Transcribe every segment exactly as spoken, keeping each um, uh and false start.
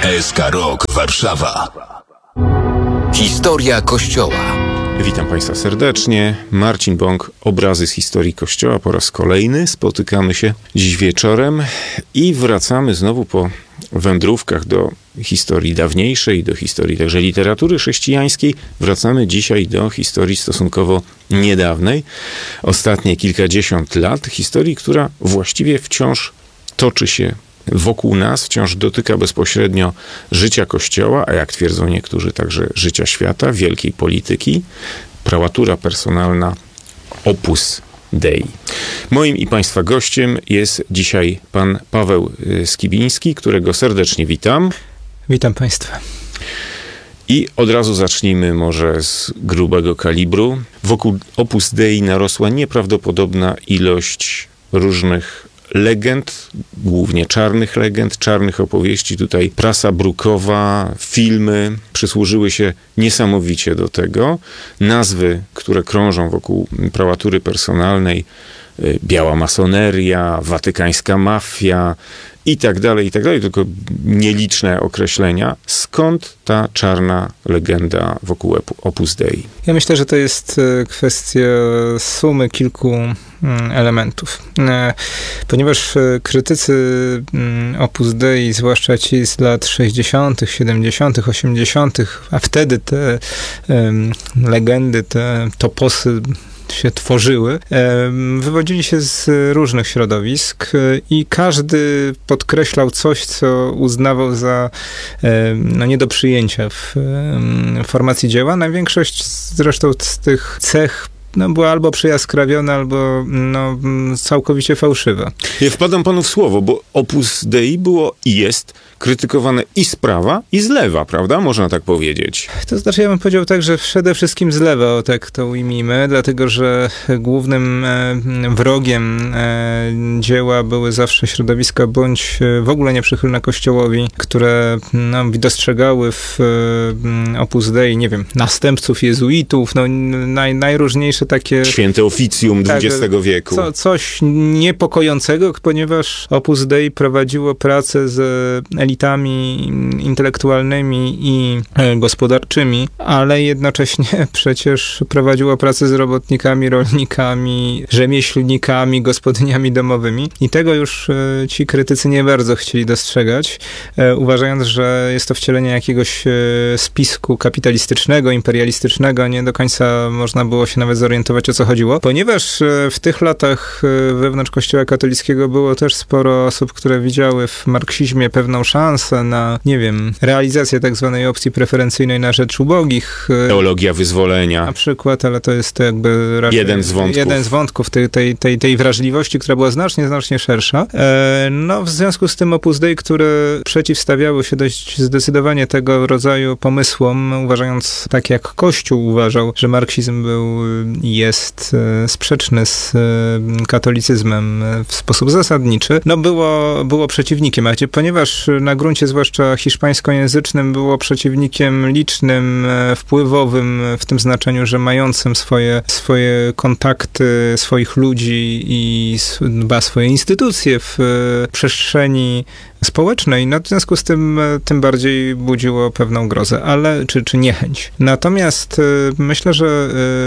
S K Rock Warszawa. Historia Kościoła. Witam Państwa serdecznie. Marcin Bąk, obrazy z historii Kościoła po raz kolejny. Spotykamy się dziś wieczorem i wracamy znowu po wędrówkach do historii dawniejszej, do historii także literatury chrześcijańskiej. Wracamy dzisiaj do historii stosunkowo niedawnej, ostatnie kilkadziesiąt lat, historii, która właściwie wciąż toczy się wokół nas, wciąż dotyka bezpośrednio życia Kościoła, a jak twierdzą niektórzy, także życia świata, wielkiej polityki. Prałatura personalna Opus Dei. Moim i Państwa gościem jest dzisiaj pan Paweł Skibiński, którego serdecznie witam. Witam Państwa. I od razu zacznijmy może z grubego kalibru. Wokół Opus Dei narosła nieprawdopodobna ilość różnych legend, głównie czarnych legend, czarnych opowieści. Tutaj prasa brukowa, filmy przysłużyły się niesamowicie do tego. Nazwy, które krążą wokół prałatury personalnej, biała masoneria, watykańska mafia i tak dalej, i tak dalej, tylko nieliczne określenia. Skąd ta czarna legenda wokół Opus Dei? Ja myślę, że to jest kwestia sumy kilku elementów. Ponieważ krytycy Opus Dei, zwłaszcza ci z lat sześćdziesiątych, siedemdziesiątych, osiemdziesiątych, a wtedy te um, legendy, te toposy się tworzyły, wywodzili się z różnych środowisk i każdy podkreślał coś, co uznawał za no, nie do przyjęcia w formacji dzieła. Największość zresztą z tych cech no, była albo przyjaskrawiona, albo no, całkowicie fałszywa. Ja wpadam panu w słowo, bo Opus Dei było i jest krytykowane i z prawa, i z lewa, prawda? Można tak powiedzieć. To znaczy, ja bym powiedział tak, że przede wszystkim z lewa, o tak to ujmijmy, dlatego, że głównym e, wrogiem e, dzieła były zawsze środowiska bądź w ogóle nieprzychylne Kościołowi, które no, dostrzegały w e, Opus Dei, nie wiem, następców jezuitów, no naj, najróżniejsze takie... Święte oficjum dwudziestego tak, wieku. Co, coś niepokojącego, ponieważ Opus Dei prowadziło pracę z elitami intelektualnymi i gospodarczymi, ale jednocześnie przecież prowadziło pracę z robotnikami, rolnikami, rzemieślnikami, gospodyniami domowymi i tego już ci krytycy nie bardzo chcieli dostrzegać, uważając, że jest to wcielenie jakiegoś spisku kapitalistycznego, imperialistycznego, nie do końca można było się nawet zorientować, o co chodziło, ponieważ w tych latach wewnątrz Kościoła katolickiego było też sporo osób, które widziały w marksizmie pewną szansę na, nie wiem, realizację tak zwanej opcji preferencyjnej na rzecz ubogich. Teologia wyzwolenia. Na przykład, ale to jest jakby raczej jeden z wątków, jeden z wątków tej, tej, tej, tej wrażliwości, która była znacznie, znacznie szersza. No, w związku z tym Opus Dei, które przeciwstawiały się dość zdecydowanie tego rodzaju pomysłom, uważając tak jak Kościół uważał, że marksizm był i jest sprzeczny z katolicyzmem w sposób zasadniczy, no było, było przeciwnikiem, a ponieważ na gruncie zwłaszcza hiszpańskojęzycznym było przeciwnikiem licznym, wpływowym w tym znaczeniu, że mającym swoje, swoje kontakty, swoich ludzi i dba swoje instytucje w przestrzeni społecznej, no w związku z tym tym bardziej budziło pewną grozę, ale, czy, czy niechęć. Natomiast y, myślę, że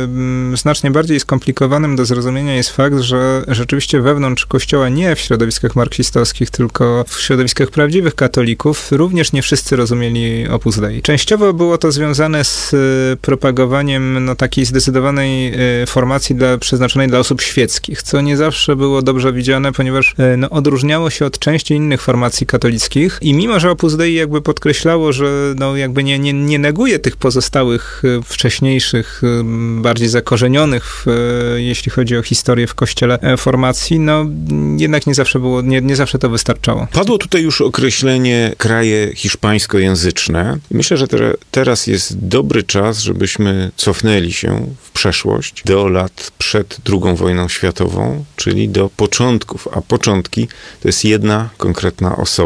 y, znacznie bardziej skomplikowanym do zrozumienia jest fakt, że rzeczywiście wewnątrz Kościoła, nie w środowiskach marksistowskich, tylko w środowiskach prawdziwych katolików, również nie wszyscy rozumieli Opus Dei. Częściowo było to związane z y, propagowaniem no, takiej zdecydowanej y, formacji dla, przeznaczonej dla osób świeckich, co nie zawsze było dobrze widziane, ponieważ y, no, odróżniało się od części innych formacji katolickich i mimo, że Opus Dei jakby podkreślało, że no jakby nie, nie, nie neguje tych pozostałych wcześniejszych, bardziej zakorzenionych, jeśli chodzi o historię w Kościele formacji, no jednak nie zawsze było, nie, nie zawsze to wystarczało. Padło tutaj już określenie kraje hiszpańskojęzyczne. Myślę, że te, teraz jest dobry czas, żebyśmy cofnęli się w przeszłość do lat przed drugą wojną światową, czyli do początków, a początki to jest jedna konkretna osoba.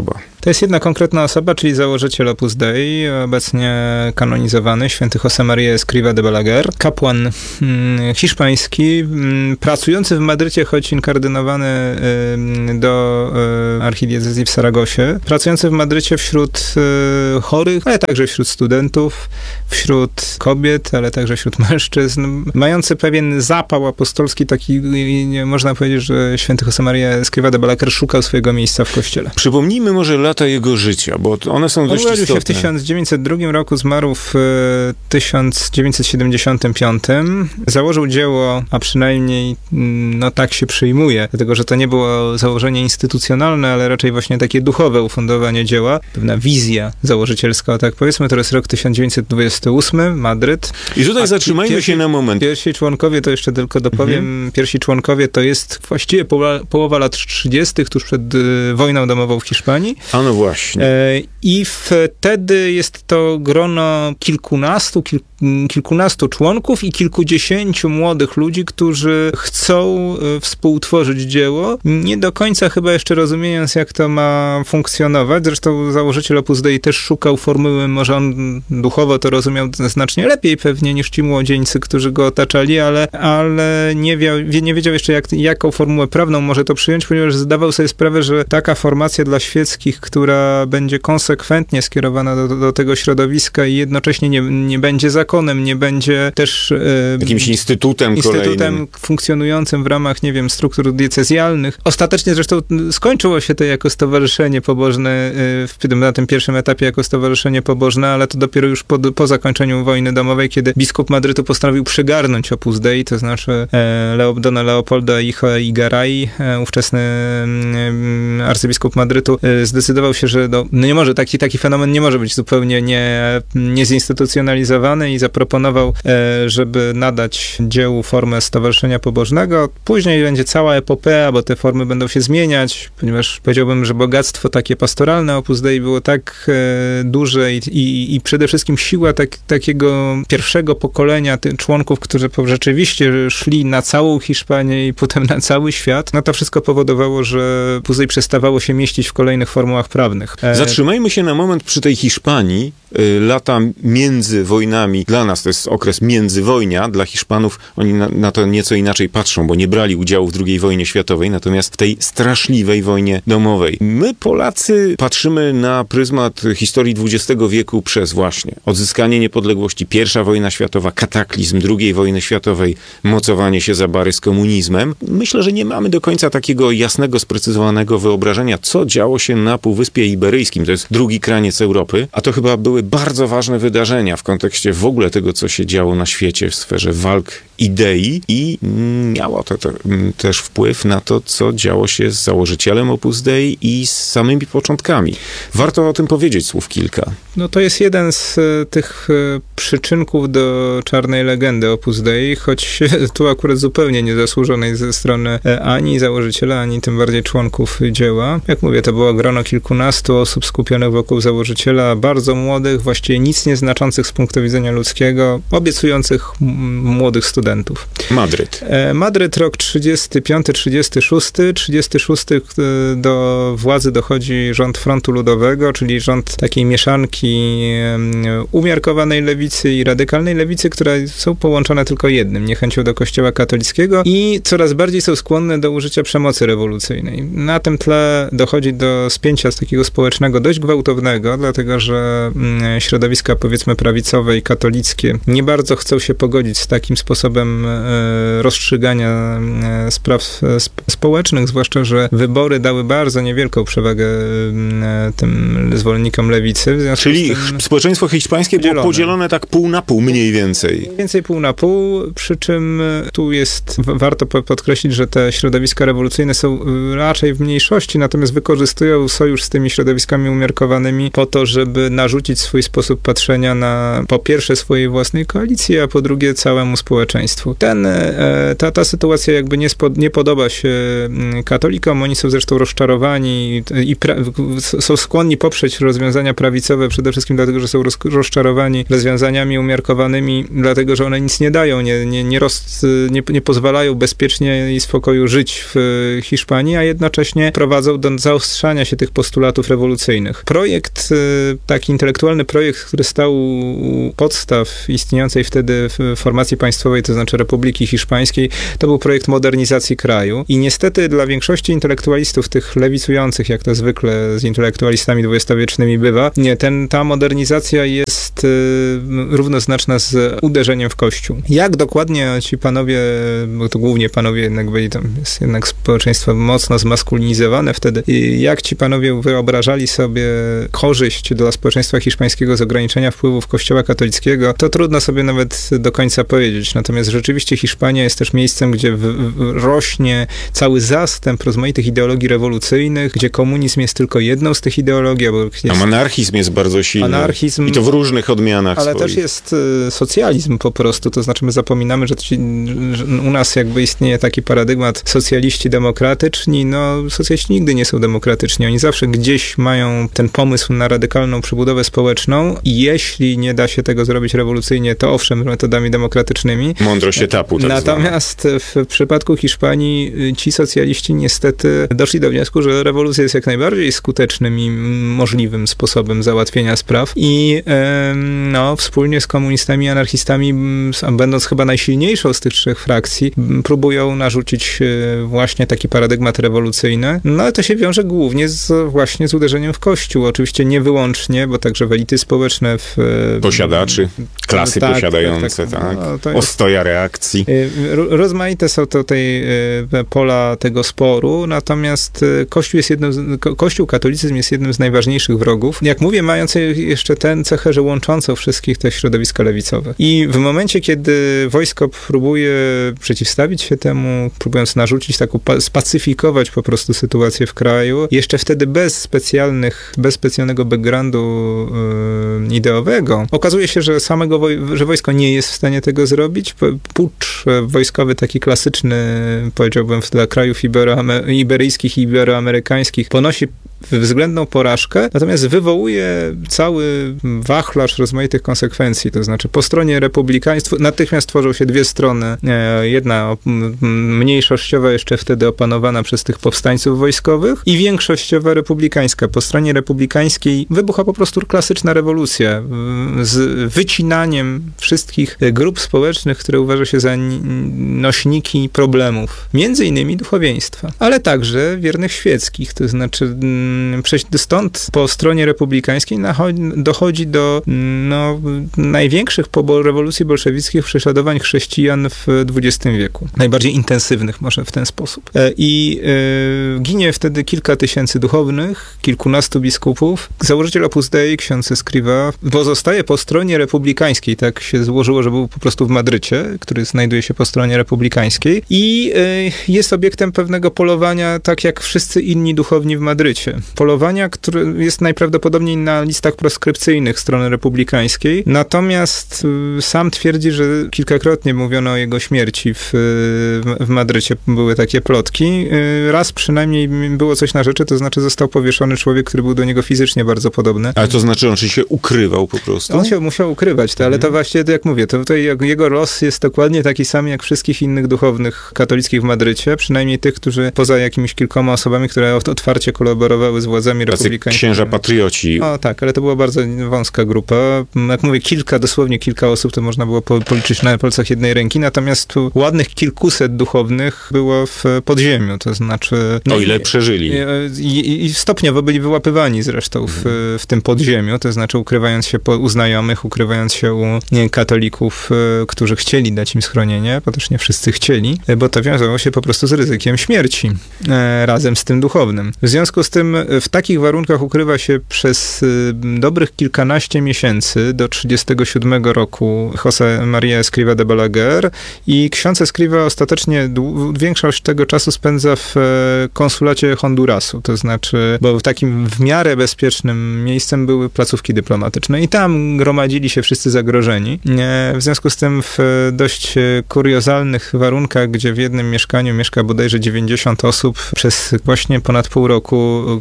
To jest jedna konkretna osoba, czyli założyciel Opus Dei, obecnie kanonizowany, święty José Escrivá de Balaguer, kapłan hmm, hiszpański, hmm, pracujący w Madrycie, choć inkardynowany hmm, do hmm, archidiecezji w Saragosie, pracujący w Madrycie wśród hmm, chorych, ale także wśród studentów, wśród kobiet, ale także wśród mężczyzn, mający pewien zapał apostolski, taki, można powiedzieć, że święty José Escrivá de Balaguer szukał swojego miejsca w kościele. Przypomnijmy może lata jego życia, bo one są dość istotne. Urodził się w tysiąc dziewięćset drugim roku, zmarł w tysiąc dziewięćset siedemdziesiątym piątym. Założył dzieło, a przynajmniej no tak się przyjmuje, dlatego że to nie było założenie instytucjonalne, ale raczej właśnie takie duchowe ufundowanie dzieła, pewna wizja założycielska, tak powiedzmy. To jest rok tysiąc dziewięćset dwudziesty ósmy, Madryt. I tutaj a zatrzymajmy pierwsi, się na moment. Pierwsi członkowie, to jeszcze tylko dopowiem, mhm. pierwsi członkowie to jest właściwie połowa, połowa lat trzydziestych, tuż przed y, wojną domową w Hiszpanii. A no właśnie. E, I wtedy jest to grono kilkunastu, kil, kilkunastu członków i kilkudziesięciu młodych ludzi, którzy chcą y, współtworzyć dzieło, nie do końca chyba jeszcze rozumiejąc, jak to ma funkcjonować. Zresztą założyciel Opus Dei też szukał formuły, może on duchowo to rozumiał znacznie lepiej pewnie niż ci młodzieńcy, którzy go otaczali, ale, ale nie, wiedział, nie wiedział jeszcze, jak, jaką formułę prawną może to przyjąć, ponieważ zdawał sobie sprawę, że taka formacja dla świeckich, która będzie konsekwentnie skierowana do, do tego środowiska i jednocześnie nie, nie będzie zakonem, nie będzie też... E, jakimś instytutem Instytutem kolejnym. funkcjonującym w ramach, nie wiem, struktur diecezjalnych. Ostatecznie zresztą skończyło się to jako stowarzyszenie pobożne, e, w, na tym pierwszym etapie jako stowarzyszenie pobożne, ale to dopiero już po, po zakończeniu wojny domowej, kiedy biskup Madrytu postanowił przygarnąć Opus Dei, to znaczy e, Leo, Dona Leopolda Hijo y Garay, e, ówczesny e, arcybiskup Madrytu, e, zdecydował się, że no, no nie może, taki, taki fenomen nie może być zupełnie nie, niezinstytucjonalizowany i zaproponował, e, żeby nadać dziełu formę stowarzyszenia pobożnego. Później będzie cała epopea, bo te formy będą się zmieniać, ponieważ powiedziałbym, że bogactwo takie pastoralne Opus Dei było tak e, duże i, i, i przede wszystkim siła tak, takiego pierwszego pokolenia tych członków, którzy rzeczywiście szli na całą Hiszpanię i potem na cały świat, no to wszystko powodowało, że Opus Dei przestawało się mieścić w kolejnych formułach prawnych. E... Zatrzymajmy się na moment przy tej Hiszpanii. Lata między wojnami, dla nas to jest okres międzywojnia, dla Hiszpanów oni na, na to nieco inaczej patrzą, bo nie brali udziału w drugiej wojnie światowej, natomiast w tej straszliwej wojnie domowej. My, Polacy, patrzymy na pryzmat historii dwudziestego wieku przez właśnie odzyskanie niepodległości, pierwsza wojna światowa, kataklizm drugiej wojny światowej, mocowanie się za bary z komunizmem. Myślę, że nie mamy do końca takiego jasnego, sprecyzowanego wyobrażenia, co działo się na Półwyspie Iberyjskim. To jest drugi kraniec Europy, a to chyba były bardzo ważne wydarzenia w kontekście w ogóle tego, co się działo na świecie w sferze walk idei i miało to, to też wpływ na to, co działo się z założycielem Opus Dei i z samymi początkami. Warto o tym powiedzieć słów kilka. No to jest jeden z tych przyczynków do czarnej legendy Opus Dei, choć tu akurat zupełnie niezasłużonej ze strony ani założyciela, ani tym bardziej członków dzieła. Jak mówię, to było grono kilkunastu osób skupionych wokół założyciela, bardzo młodych, właściwie nic nieznaczących z punktu widzenia ludzkiego, obiecujących m- młodych studentów. Madryt. Madryt, rok trzydziesty piąty trzydziesty szósty. trzydziesty szósty do władzy dochodzi rząd Frontu Ludowego, czyli rząd takiej mieszanki umiarkowanej lewicy i radykalnej lewicy, które są połączone tylko jednym, niechęcią do kościoła katolickiego i coraz bardziej są skłonne do użycia przemocy rewolucyjnej. Na tym tle dochodzi do spięcia z takiego społecznego dość gwałtownego, dlatego że środowiska, powiedzmy, prawicowe i katolickie nie bardzo chcą się pogodzić z takim sposobem rozstrzygania spraw społecznych, zwłaszcza, że wybory dały bardzo niewielką przewagę tym zwolennikom lewicy. Czyli tym społeczeństwo hiszpańskie było podzielone. podzielone tak pół na pół, mniej więcej. Mniej więcej pół na pół, przy czym tu jest, warto podkreślić, że te środowiska rewolucyjne są raczej w mniejszości, natomiast wykorzystują sojusz z tymi środowiskami umiarkowanymi po to, żeby narzucić swój sposób patrzenia na, po pierwsze, swojej własnej koalicji, a po drugie, całemu społeczeństwu. Ten, ta, ta sytuacja jakby nie, spod, nie podoba się katolikom, oni są zresztą rozczarowani i, i pra, są skłonni poprzeć rozwiązania prawicowe, przede wszystkim dlatego, że są roz, rozczarowani rozwiązaniami umiarkowanymi, dlatego, że one nic nie dają, nie, nie, nie, roz, nie, nie pozwalają bezpiecznie i spokoju żyć w Hiszpanii, a jednocześnie prowadzą do zaostrzania się tych postulacji postulatów rewolucyjnych. Projekt, taki intelektualny projekt, który stał u podstaw istniejącej wtedy formacji państwowej, to znaczy Republiki Hiszpańskiej, to był projekt modernizacji kraju. I niestety dla większości intelektualistów, tych lewicujących, jak to zwykle z intelektualistami dwudziestowiecznymi bywa, nie, ten, ta modernizacja jest y, równoznaczna z uderzeniem w Kościół. Jak dokładnie ci panowie, bo to głównie panowie jednak byli, tam jest jednak społeczeństwo mocno zmaskulinizowane wtedy, i jak ci panowie wyobrażali sobie korzyść dla społeczeństwa hiszpańskiego z ograniczenia wpływów Kościoła katolickiego, to trudno sobie nawet do końca powiedzieć. Natomiast rzeczywiście Hiszpania jest też miejscem, gdzie w, w, rośnie cały zastęp rozmaitych ideologii rewolucyjnych, gdzie komunizm jest tylko jedną z tych ideologii. Bo jest... A monarchizm jest bardzo silny. Anarchizm, i to w różnych odmianach ale swoich. też jest y, socjalizm po prostu, to znaczy my zapominamy, że, ci, że u nas jakby istnieje taki paradygmat socjaliści demokratyczni, no socjaliści nigdy nie są demokratyczni, oni zawsze gdzieś mają ten pomysł na radykalną przebudowę społeczną i jeśli nie da się tego zrobić rewolucyjnie, to owszem, metodami demokratycznymi. Mądrość etapu. Tak Natomiast zwane. w przypadku Hiszpanii ci socjaliści niestety doszli do wniosku, że rewolucja jest jak najbardziej skutecznym i możliwym sposobem załatwienia spraw i no, wspólnie z komunistami i anarchistami, będąc chyba najsilniejszą z tych trzech frakcji, próbują narzucić właśnie taki paradygmat rewolucyjny. No ale to się wiąże głównie z, właśnie z uderzeniem w Kościół. Oczywiście nie wyłącznie, bo także w elity społeczne, w... Posiadaczy, klasy tak, posiadające, tak. tak. No, to jest, ostoja reakcji. Rozmaite są tutaj pola tego sporu, natomiast Kościół jest jednym z, Kościół, katolicyzm jest jednym z najważniejszych wrogów. Jak mówię, mający jeszcze tę cechę, że łączącą wszystkich te środowiska lewicowe. I w momencie, kiedy wojsko próbuje przeciwstawić się temu, próbując narzucić taką, spacyfikować po prostu sytuację w kraju, jeszcze wtedy bez specjalnych, bez specjalnego backgroundu yy, ideowego, okazuje się, że samego, woj- że wojsko nie jest w stanie tego zrobić. Pucz wojskowy, taki klasyczny, powiedziałbym, dla krajów ibero- iberyjskich i iberoamerykańskich, ponosi względną porażkę, natomiast wywołuje cały wachlarz rozmaitych konsekwencji, to znaczy po stronie republikaństwa natychmiast tworzą się dwie strony, jedna mniejszościowa, jeszcze wtedy opanowana przez tych powstańców wojskowych i większościowa republikańska. Po stronie republikańskiej wybucha po prostu klasyczna rewolucja z wycinaniem wszystkich grup społecznych, które uważa się za nośniki problemów, między innymi duchowieństwa, ale także wiernych świeckich, to znaczy stąd po stronie republikańskiej dochodzi do no, największych po rewolucji bolszewickich prześladowań chrześcijan w dwudziestym wieku. Najbardziej intensywnych może w ten sposób. I y, ginie wtedy kilka tysięcy duchownych, kilkunastu biskupów. Założyciel Opus Dei, ksiądz Escriva, pozostaje po stronie republikańskiej. Tak się złożyło, że był po prostu w Madrycie, który znajduje się po stronie republikańskiej i y, jest obiektem pewnego polowania, tak jak wszyscy inni duchowni w Madrycie. Polowania, które jest najprawdopodobniej na listach proskrypcyjnych strony republikańskiej. Natomiast y, sam twierdzi, że kilkakrotnie mówiono o jego śmierci w, w Madrycie. Były takie plotki. Y, raz przynajmniej było coś na rzeczy, to znaczy został powieszony człowiek, który był do niego fizycznie bardzo podobny. Ale to znaczy, on się ukrywał po prostu? On się musiał ukrywać, to, ale to właśnie, jak mówię, to tutaj jego los jest dokładnie taki sam jak wszystkich innych duchownych katolickich w Madrycie, przynajmniej tych, którzy poza jakimiś kilkoma osobami, które otwarcie kolaborowały z władzami republikańskimi. Księża patrioci. O tak, ale to była bardzo wąska grupa. Jak mówię, kilka, dosłownie kilka osób, to można było policzyć na palcach jednej ręki, natomiast tu ładnych kilkuset duchownych było w podziemiu, to znaczy... No, o ile przeżyli. I, i, I stopniowo byli wyłapywani zresztą w, w tym podziemiu, to znaczy ukrywając się po, u znajomych, ukrywając się u nie, katolików, którzy chcieli dać im schronienie, bo też nie wszyscy chcieli, bo to wiązało się po prostu z ryzykiem śmierci e, razem z tym duchownym. W związku z tym w takich warunkach ukrywa się przez y, dobrych kilkanaście miesięcy do trzydziestego siódmego roku José María Escriva de Balaguer i ksiądz Escriva ostatecznie dłu- większość tego czasu spędza w e, konsulacie Hondurasu, to znaczy, bo takim w miarę bezpiecznym miejscem były placówki dyplomatyczne i tam gromadzili się wszyscy zagrożeni. E, w związku z tym w dość kuriozalnych warunkach, gdzie w jednym mieszkaniu mieszka bodajże dziewięćdziesiąt osób, przez właśnie ponad pół roku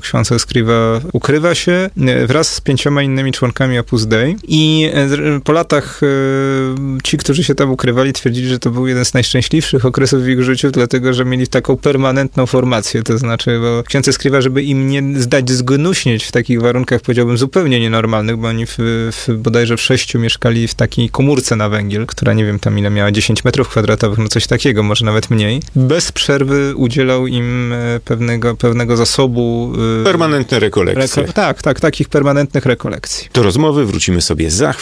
ksiądz Escriva ukrywa się wraz z pięcioma innymi członkami Opus Dei i po latach ci, którzy się tam ukrywali, twierdzili, że to był jeden z najszczęśliwszych okresów w ich życiu, dlatego, że mieli taką permanentną formację, to znaczy, bo ksiądz Escriva, żeby im nie zdać zgnuśnieć w takich warunkach, powiedziałbym, zupełnie nienormalnych, bo oni w, w, bodajże w sześciu mieszkali w takiej komórce na węgiel, która nie wiem tam ile miała, dziesięć metrów kwadratowych, no coś takiego, może nawet mniej. Bez przerwy udzielał im pewnego, pewnego zasobu. Permanentne rekolekcje. Reko- tak, tak, takich permanentnych rekolekcji. Do rozmowy wrócimy sobie za chwilę.